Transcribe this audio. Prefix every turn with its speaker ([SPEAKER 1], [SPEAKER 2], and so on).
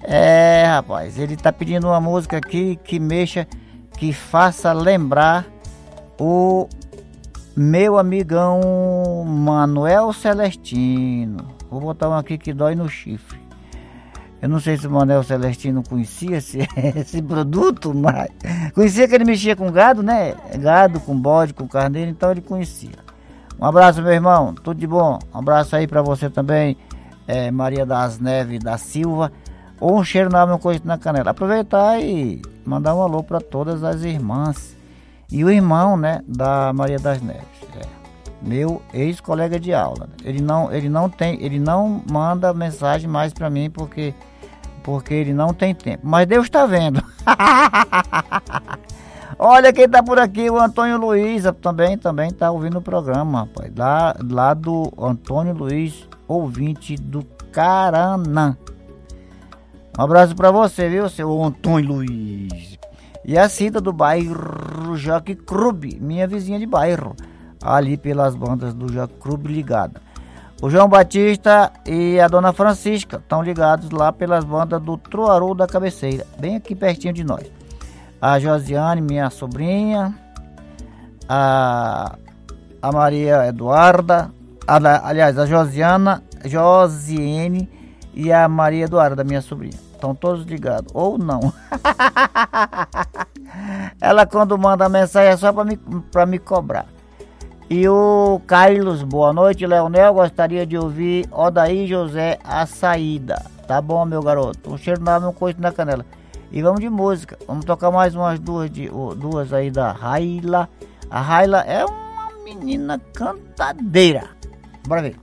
[SPEAKER 1] Rapaz, ele tá pedindo uma música aqui que mexa, que faça lembrar o meu amigão Manuel Celestino. Vou botar um aqui que dói no chifre. Eu não sei se o Manuel Celestino conhecia esse produto, mas conhecia que ele mexia com gado, né? Gado, com bode, com carneiro, então ele conhecia. Um abraço, meu irmão, tudo de bom. Um abraço aí pra você também, Maria das Neves da Silva. Ou um cheiro na alma, um coisa na canela. Aproveitar e mandar um alô para todas as irmãs e o irmão, né, da Maria das Neves, meu ex-colega de aula. Ele não manda mensagem mais para mim porque ele não tem tempo. Mas Deus está vendo. Olha quem tá por aqui, o Antônio Luiz também tá ouvindo o programa, rapaz. Lá do Antônio Luiz, ouvinte do Caranã. Um abraço pra você, viu, seu Antônio Luiz. E a Cida do bairro Jockey Club, minha vizinha de bairro, ali pelas bandas do Jockey Club ligada. O João Batista e a Dona Francisca estão ligados lá pelas bandas do Truaru da Cabeceira, bem aqui pertinho de nós. A Josiane, minha sobrinha, a Maria Eduarda, aliás, a Josiane e a Maria Eduarda, minha sobrinha. Estão todos ligados, ou não. Ela quando manda mensagem é só para me cobrar. E o Carlos, boa noite, Leonel, gostaria de ouvir Odaí José, A Saída. Tá bom, meu garoto, um cheiro na alma, um coice na canela. E vamos de música, vamos tocar mais umas duas aí da Raila. A Raila é uma menina cantadeira. Bora ver.